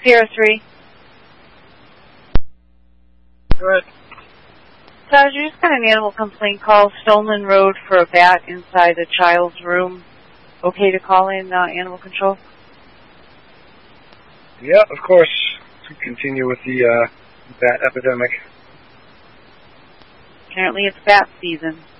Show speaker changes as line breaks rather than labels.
Pier 3.
Go ahead.
Taj, you just got an animal complaint call, Stoneman Road, for a bat inside a child's room. Okay to call in animal control?
Yeah, of course. To continue with the bat epidemic.
Apparently it's bat season.